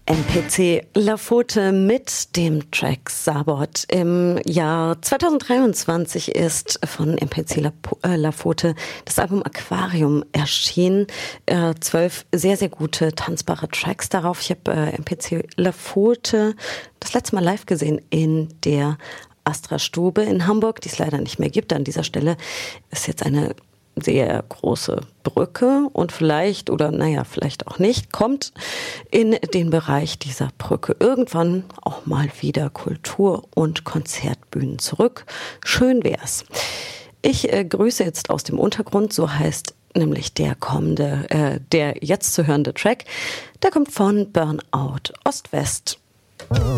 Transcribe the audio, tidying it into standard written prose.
MPC Lafute mit dem Track Sabot. Im Jahr 2023 ist von MPC Lafute das Album Aquarium erschienen. 12 sehr, sehr gute tanzbare Tracks darauf. Ich habe MPC Lafute das letzte Mal live gesehen in der Astra-Stube in Hamburg, die es leider nicht mehr gibt. An dieser Stelle ist jetzt eine sehr große Brücke und vielleicht auch nicht, kommt in den Bereich dieser Brücke irgendwann auch mal wieder Kultur- und Konzertbühnen zurück. Schön wär's. Ich grüße jetzt aus dem Untergrund, so heißt nämlich der jetzt zu hörende Track. Der kommt von Burnout Ost-West.